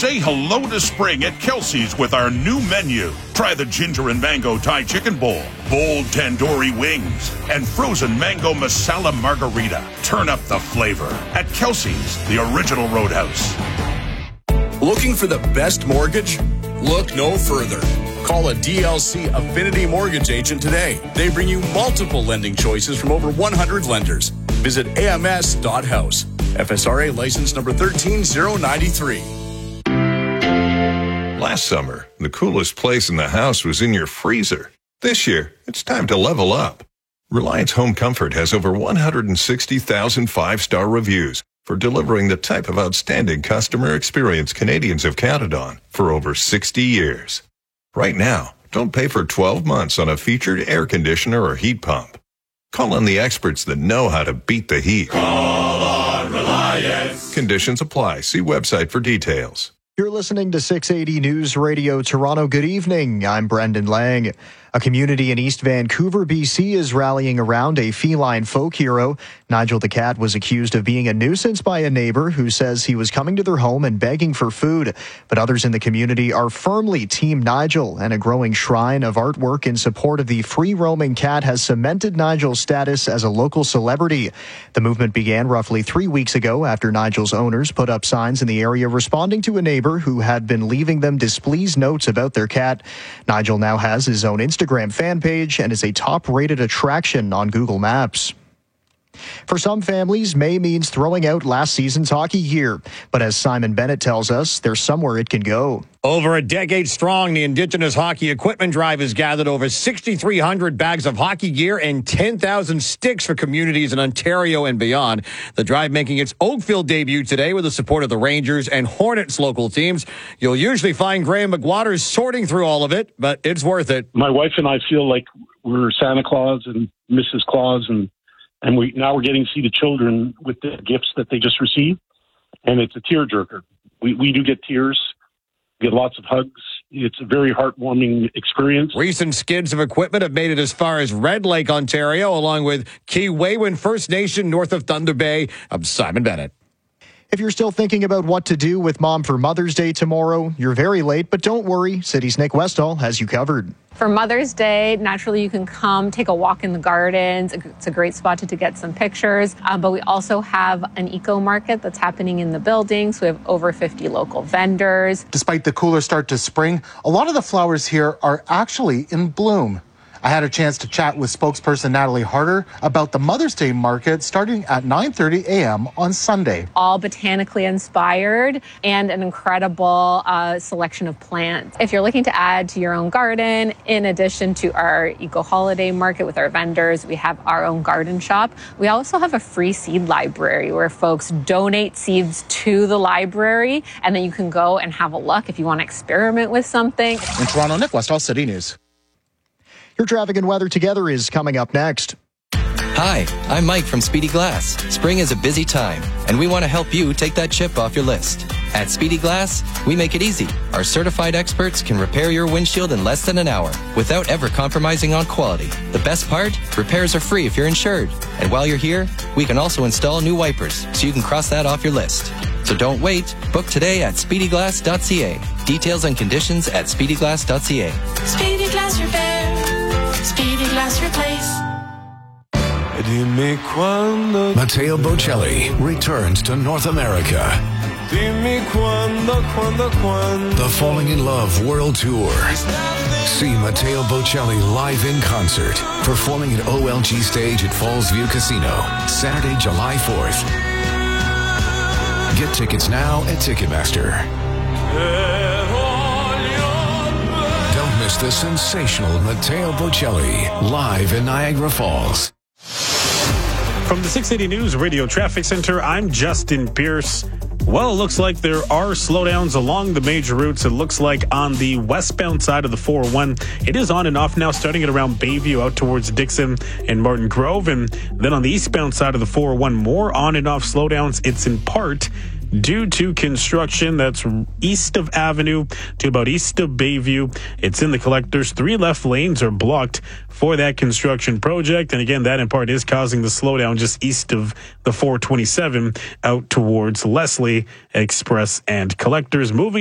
Say hello to spring at Kelsey's with our new menu. Try the ginger and mango Thai chicken bowl, bold tandoori wings, and frozen mango masala margarita. Turn up the flavor at Kelsey's, the original Roadhouse. Looking for the best mortgage? Look no further. Call a DLC Affinity Mortgage agent today. They bring you multiple lending choices from over 100 lenders. Visit ams.house. FSRA license number 13093. Last summer, the coolest place in the house was in your freezer. This year, it's time to level up. Reliance Home Comfort has over 160,000 five-star reviews for delivering the type of outstanding customer experience Canadians have counted on for over 60 years. Right now, don't pay for 12 months on a featured air conditioner or heat pump. Call on the experts that know how to beat the heat. Call on Reliance. Conditions apply. See website for details. You're listening to 680 News Radio Toronto. Good evening. I'm Brendan Lang. A community in East Vancouver, BC is rallying around a feline folk hero. Nigel the cat was accused of being a nuisance by a neighbor who says he was coming to their home and begging for food. But others in the community are firmly Team Nigel, and a growing shrine of artwork in support of the free-roaming cat has cemented Nigel's status as a local celebrity. The movement began roughly 3 weeks ago after Nigel's owners put up signs in the area responding to a neighbor who had been leaving them displeased notes about their cat. Nigel now has his own Instagram fan page and is a top-rated attraction on Google Maps. For some families, May means throwing out last season's hockey gear. But as Simon Bennett tells us, there's somewhere it can go. Over a decade strong, the Indigenous Hockey Equipment Drive has gathered over 6,300 bags of hockey gear and 10,000 sticks for communities in Ontario and beyond. The drive making its Oakville debut today with the support of the Rangers and Hornets local teams. You'll usually find Graham McWaters sorting through all of it, but it's worth it. My wife and I feel like we're Santa Claus and Mrs. Claus, and now we're getting to see the children with the gifts that they just received, and it's a tearjerker. We do get tears, get lots of hugs. It's a very heartwarming experience. Recent skids of equipment have made it as far as Red Lake, Ontario, along with Key-Waywin First Nation north of Thunder Bay. I'm Simon Bennett. If you're still thinking about what to do with Mom for Mother's Day tomorrow, you're very late, but don't worry. City's Nick Westall has you covered. For Mother's Day, naturally, you can come take a walk in the gardens. It's a great spot to get some pictures. But we also have an eco market that's happening in the building. So we have over 50 local vendors. Despite the cooler start to spring, a lot of the flowers here are actually in bloom. I had a chance to chat with spokesperson Natalie Harder about the Mother's Day market starting at 9:30 a.m. on Sunday. All botanically inspired and an incredible selection of plants. If you're looking to add to your own garden, in addition to our eco holiday market with our vendors, we have our own garden shop. We also have a free seed library where folks donate seeds to the library, and then you can go and have a look if you want to experiment with something. In Toronto, Nick Westall, City News. Your traffic and weather together is coming up next. Hi, I'm Mike from Speedy Glass. Spring is a busy time, and we want to help you take that chip off your list. At Speedy Glass, we make it easy. Our certified experts can repair your windshield in less than an hour without ever compromising on quality. The best part? Repairs are free if you're insured. And while you're here, we can also install new wipers so you can cross that off your list. So don't wait. Book today at speedyglass.ca. Details and conditions at speedyglass.ca. Speedy Glass Repair. Speedy Glass Replace. Matteo Bocelli returns to North America. The Falling in Love World Tour. See Matteo Bocelli live in concert, performing at OLG Stage at Fallsview Casino, Saturday, July 4th. Get tickets now at Ticketmaster. Don't miss the sensational Matteo Bocelli live in Niagara Falls. From the 680 News Radio Traffic Center, I'm Justin Pierce. Well, it looks like there are slowdowns along the major routes. It looks like on the westbound side of the 401, it is on and off now, starting at around Bayview out towards Dixon and Martin Grove. And then on the eastbound side of the 401, more on and off slowdowns. It's in part due to construction that's east of Avenue to about east of Bayview. It's in the collectors. 3 left lanes are blocked for that construction project. And again, that in part is causing the slowdown just east of the 427 out towards Leslie Express and collectors. Moving